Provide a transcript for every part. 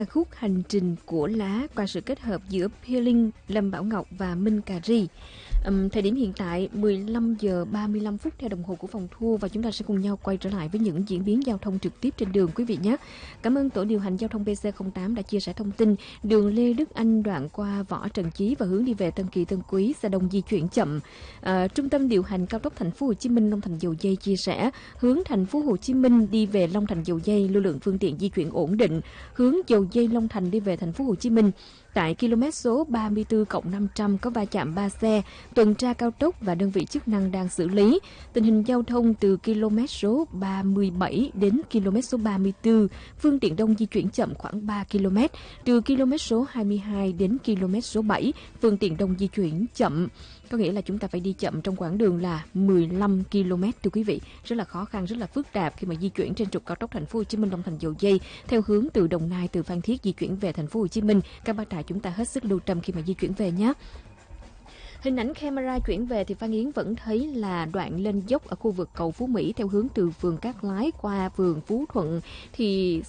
Khúc Hành trình của lá qua sự kết hợp giữa Peeling, Lâm Bảo Ngọc và Minh Cà Ri. Thời điểm hiện tại 15 giờ 35 phút theo đồng hồ của phòng thu, và chúng ta sẽ cùng nhau quay trở lại với những diễn biến giao thông trực tiếp trên đường quý vị nhé. Cảm ơn tổ điều hành giao thông PC08 đã chia sẻ thông tin đường Lê Đức Anh đoạn qua Võ Trần Chí và hướng đi về Tân Kỳ Tân Quý xe đông di chuyển chậm. Trung tâm điều hành cao tốc Thành phố Hồ Chí Minh Long Thành Dầu Giây chia sẻ hướng Thành phố Hồ Chí Minh đi về Long Thành Dầu Giây lưu lượng phương tiện di chuyển ổn định. Hướng Dầu Giây Long Thành đi về Thành phố Hồ Chí Minh tại km số 34+500 có va chạm 3 xe, tuần tra cao tốc và đơn vị chức năng đang xử lý. Tình hình giao thông từ km số 37 đến km số 34, phương tiện đông di chuyển chậm khoảng 3 km. Từ km số 22 đến km số 7, phương tiện đông di chuyển chậm. Có nghĩa là chúng ta phải đi chậm trong quãng đường là 15 km thưa quý vị. Rất là khó khăn, rất là phức tạp khi mà di chuyển trên trục cao tốc Thành phố Hồ Chí Minh Long Thành Dầu Giây theo hướng từ Đồng Nai, từ Phan Thiết di chuyển về Thành phố Hồ Chí Minh. Các bác tài chúng ta hết sức lưu tâm khi mà di chuyển về nhé. Hình ảnh camera chuyển về thì Phan Yến vẫn thấy là đoạn lên dốc ở khu vực cầu Phú Mỹ theo hướng từ phường Cát Lái qua phường Phú Thuận thì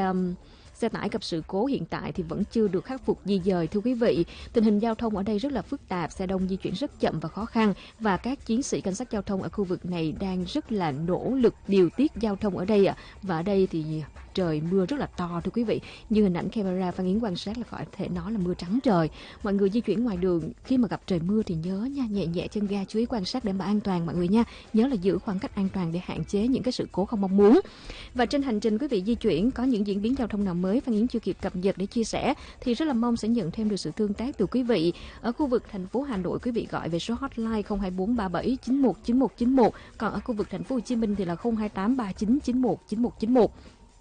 xe tải gặp sự cố hiện tại thì vẫn chưa được khắc phục di dời thưa quý vị. Tình hình giao thông ở đây rất là phức tạp, xe đông di chuyển rất chậm và khó khăn, và các chiến sĩ cảnh sát giao thông ở khu vực này đang rất là nỗ lực điều tiết giao thông ở đây ạ. Và ở đây thì trời mưa rất là to thưa quý vị. Như hình ảnh camera Phan Yến quan sát là có thể nói là mưa trắng trời. Mọi người di chuyển ngoài đường khi mà gặp trời mưa thì nhớ nha, nhẹ nhẹ chân ga, chú ý quan sát để mà an toàn mọi người nha. Nhớ là giữ khoảng cách an toàn để hạn chế những cái sự cố không mong muốn. Và trên hành trình quý vị di chuyển có những diễn biến giao thông nào mới Phan Yến chưa kịp cập nhật để chia sẻ thì rất là mong sẽ nhận thêm được sự tương tác từ quý vị. Ở khu vực thành phố Hà Nội quý vị gọi về số hotline 02437919191, còn ở khu vực thành phố Hồ Chí Minh thì là 02839919191.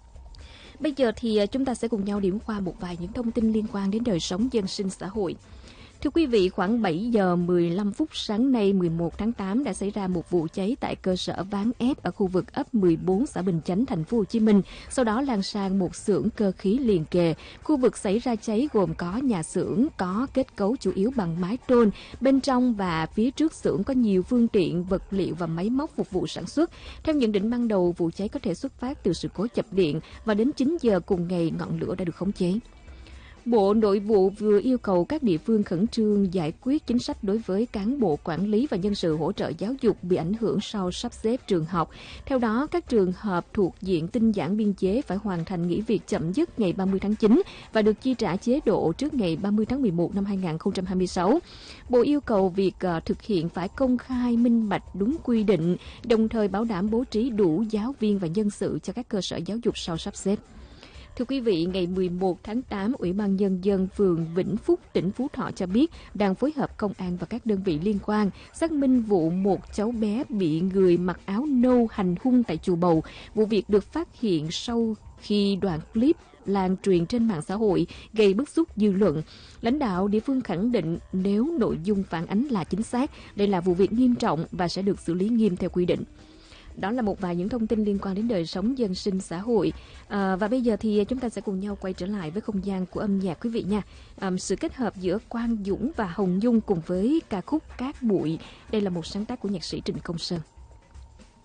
Bây giờ thì chúng ta sẽ cùng nhau điểm qua một vài những thông tin liên quan đến đời sống dân sinh xã hội. Thưa quý vị, khoảng 7 giờ 15 phút sáng nay 11 tháng 8 đã xảy ra một vụ cháy tại cơ sở Ván Ép ở khu vực ấp 14 xã Bình Chánh, Thành phố Hồ Chí Minh, sau đó lan sang một xưởng cơ khí liền kề. Khu vực xảy ra cháy gồm có nhà xưởng có kết cấu chủ yếu bằng mái tôn, bên trong và phía trước xưởng có nhiều phương tiện, vật liệu và máy móc phục vụ sản xuất. Theo nhận định ban đầu, vụ cháy có thể xuất phát từ sự cố chập điện và đến 9 giờ cùng ngày ngọn lửa đã được khống chế. Bộ Nội vụ vừa yêu cầu các địa phương khẩn trương giải quyết chính sách đối với cán bộ quản lý và nhân sự hỗ trợ giáo dục bị ảnh hưởng sau sắp xếp trường học. Theo đó, các trường hợp thuộc diện tinh giản biên chế phải hoàn thành nghỉ việc chậm nhất ngày 30 tháng 9 và được chi trả chế độ trước ngày 30 tháng 11 năm 2026. Bộ yêu cầu việc thực hiện phải công khai, minh bạch, đúng quy định, đồng thời bảo đảm bố trí đủ giáo viên và nhân sự cho các cơ sở giáo dục sau sắp xếp. Thưa quý vị, ngày 11 tháng 8, Ủy ban Nhân dân phường Vĩnh Phúc, tỉnh Phú Thọ cho biết đang phối hợp công an và các đơn vị liên quan xác minh vụ một cháu bé bị người mặc áo nâu hành hung tại Chùa Bầu. Vụ việc được phát hiện sau khi đoạn clip lan truyền trên mạng xã hội gây bức xúc dư luận. Lãnh đạo địa phương khẳng định nếu nội dung phản ánh là chính xác, đây là vụ việc nghiêm trọng và sẽ được xử lý nghiêm theo quy định. Đó là một vài những thông tin liên quan đến đời sống dân sinh xã hội. Và bây giờ thì chúng ta sẽ cùng nhau quay trở lại với không gian của âm nhạc quý vị nha. Sự kết hợp giữa Quang Dũng và Hồng Nhung cùng với ca khúc Cát Bụi. Đây là một sáng tác của nhạc sĩ Trịnh Công Sơn.